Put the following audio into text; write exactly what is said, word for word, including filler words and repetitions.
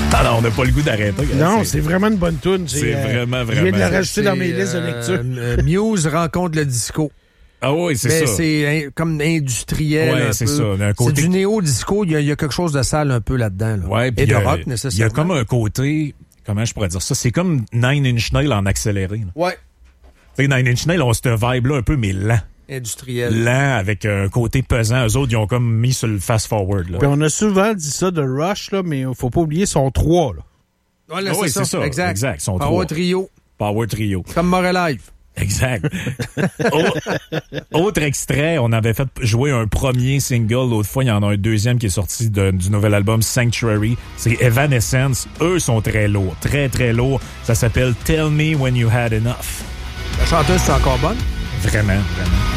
Ah non, on n'a pas le goût d'arrêter. Non, c'est, c'est vraiment une bonne toune. C'est euh, vraiment, vraiment. Je viens de la rajouter dans mes listes de lecture. Euh, Muse rencontre le disco. Ah oui, c'est mais ça. C'est in, comme industriel. Ouais, un c'est peu. ça. Un côté... C'est du néo-disco. Il y, y a quelque chose de sale un peu là-dedans. Là. Ouais, et de a, rock, nécessairement. Il y a comme un côté... Comment je pourrais dire ça? C'est comme Nine Inch Nails en accéléré. Là. Ouais. Tu sais, Nine Inch Nails ont cette vibe-là un peu, mais lent. Industriel. Lent, avec un côté pesant. Eux autres, ils ont comme mis sur le fast-forward. Là. Puis on a souvent dit ça de Rush, là, mais il faut pas oublier son trois. Là. Ouais, là, ah c'est, oui, ça. c'est ça. Exact. exact. Son Power trois. Trio. Power Trio. Comme Moral Life. Exact. Autre extrait, on avait fait jouer un premier single. L'autre fois, il y en a un deuxième qui est sorti de, du nouvel album Sanctuary. C'est Evanescence. Eux sont très lourds. Très, très lourds. Ça s'appelle Tell Me When You Had Enough. La chanteuse, c'est encore bonne? Vraiment, vraiment.